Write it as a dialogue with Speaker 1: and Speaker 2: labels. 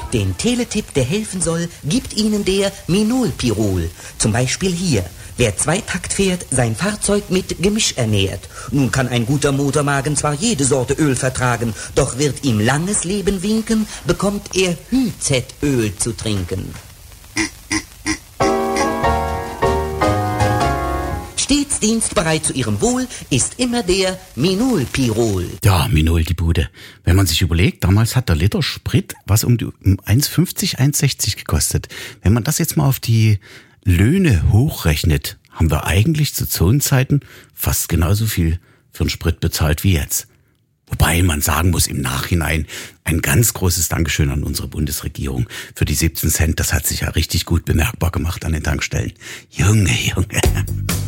Speaker 1: Den Teletipp, der helfen soll, gibt Ihnen der Minolpirol. Zum Beispiel hier. Wer Zweitakt fährt, sein Fahrzeug mit Gemisch ernährt. Nun kann ein guter Motormagen zwar jede Sorte Öl vertragen, doch wird ihm langes Leben winken, bekommt er Hyzet-Öl zu trinken. Stets dienstbereit zu Ihrem Wohl ist immer der Minolpirol.
Speaker 2: Ja, Minol, die Bude. Wenn man sich überlegt, damals hat der Liter Sprit was um 1,50, 1,60 gekostet. Wenn man das jetzt mal auf die Löhne hochrechnet, haben wir eigentlich zu Zonenzeiten fast genauso viel für den Sprit bezahlt wie jetzt. Wobei man sagen muss, im Nachhinein ein ganz großes Dankeschön an unsere Bundesregierung für die 17 Cent. Das hat sich ja richtig gut bemerkbar gemacht an den Tankstellen. Junge.